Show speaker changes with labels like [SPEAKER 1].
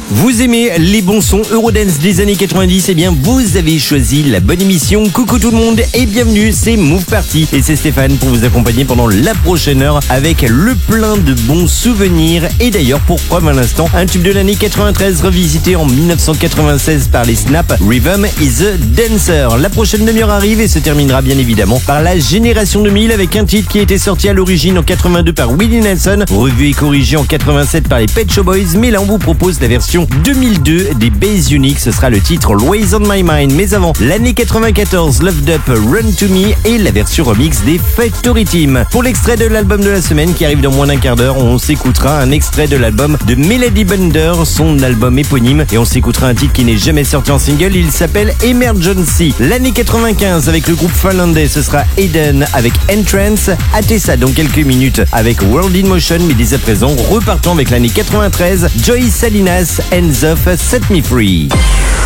[SPEAKER 1] Vous aimez les bons sons Eurodance des années 90? Eh bien, vous avez choisi la bonne émission. Coucou tout le monde et bienvenue, c'est Move Party. Et c'est Stéphane pour vous accompagner pendant la prochaine heure avec le plein de bons souvenirs. Et d'ailleurs, pour preuve à l'instant, un tube de l'année 93 revisité en 1996 par les Snap, Rhythm is a Dancer. La prochaine demi-heure arrive et se terminera bien évidemment par la génération 2000 avec un titre qui a été sorti à l'origine en 82 par Willie Nelson, revu et corrigé en 87 par les Pet Shop Boys. Mais là, on vous propose la version 2002 des Bass Unique, ce sera le titre Always on My Mind. Mais avant, l'année 94, Loved Up, Run to Me et la version remix des Factory Team. Pour l'extrait de l'album de la semaine qui arrive dans moins d'un quart d'heure, on s'écoutera un extrait de l'album de Melody Bender, son album éponyme, et on s'écoutera un titre qui n'est jamais sorti en single, il s'appelle Emergency. L'année 95 avec le groupe finlandais, ce sera Eden avec Entrance. Hâtez ça dans quelques minutes avec World in Motion, mais dès à présent, repartons avec l'année 93, Joey Salinas, Hands Off, Set Me Free.